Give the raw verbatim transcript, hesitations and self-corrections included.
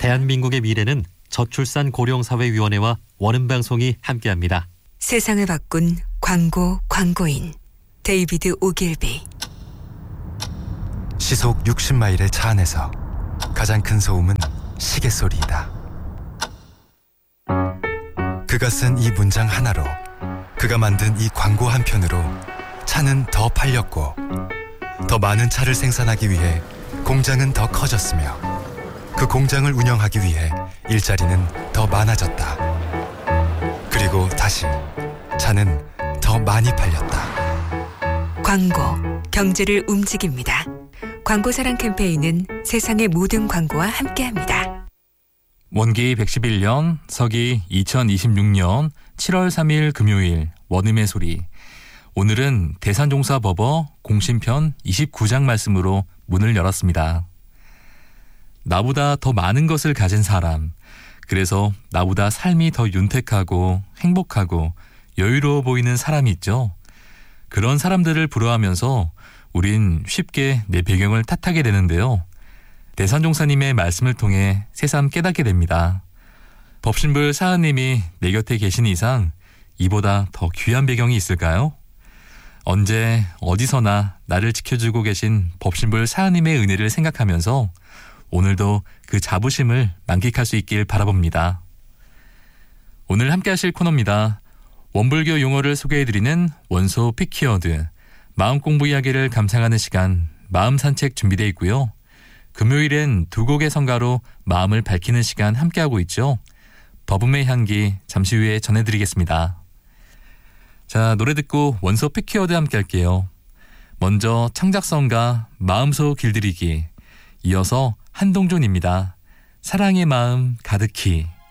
대한민국의 미래는 저출산 고령사회위원회와 원음방송이 함께합니다. 세상을 바꾼 광고 광고인 데이비드 오길비. 시속 육십 마일의 차 안에서 가장 큰 소음은 시계 소리이다. 그가 쓴 이 문장 하나로, 그가 만든 이 광고 한 편으로 차는 더 팔렸고, 더 많은 차를 생산하기 위해 공장은 더 커졌으며, 그 공장을 운영하기 위해 일자리는 더 많아졌다. 그리고 다시 차는 더 많이 팔렸다. 광고, 경제를 움직입니다. 광고사랑 캠페인은 세상의 모든 광고와 함께합니다. 원기 백십일 년, 서기 이천이십육 년 칠월 삼일 금요일 원음의 소리. 오늘은 대산종사법어 공신편 이십구 장 말씀으로 문을 열었습니다. 나보다 더 많은 것을 가진 사람, 그래서 나보다 삶이 더 윤택하고 행복하고 여유로워 보이는 사람이 있죠. 그런 사람들을 부러워하면서 우린 쉽게 내 배경을 탓하게 되는데요. 대산종사님의 말씀을 통해 새삼 깨닫게 됩니다. 법신불 사하님이 내 곁에 계신 이상 이보다 더 귀한 배경이 있을까요? 언제 어디서나 나를 지켜주고 계신 법신불 사하님의 은혜를 생각하면서 오늘도 그 자부심을 만끽할 수 있길 바라봅니다. 오늘 함께 하실 코너입니다. 원불교 용어를 소개해드리는 원소 피키워드, 마음 공부 이야기를 감상하는 시간, 마음 산책 준비되어 있고요. 금요일엔 두 곡의 성가로 마음을 밝히는 시간 함께하고 있죠. 버음의 향기 잠시 후에 전해드리겠습니다. 자, 노래 듣고 원소 피키워드 함께 할게요. 먼저 창작성가 마음소 길들이기, 이어서 한동준입니다. 사랑의 마음 가득히.